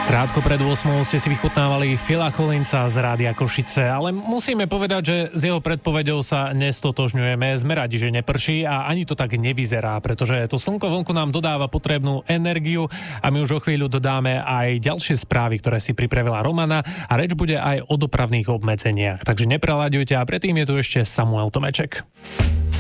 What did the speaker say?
Krátko pred 8 ste si vychutnávali Phila Collinsa z Rádia Košice, ale musíme povedať, že s jeho predpoveďou sa nestotožňujeme. Sme radi, že neprší a ani to tak nevyzerá, pretože to slnko vonku nám dodáva potrebnú energiu a my už o chvíľu dodáme aj ďalšie správy, ktoré si pripravila Romana a reč bude aj o dopravných obmedzeniach. Takže nepreľaďujte a predtým je tu ešte Samuel Tomeček.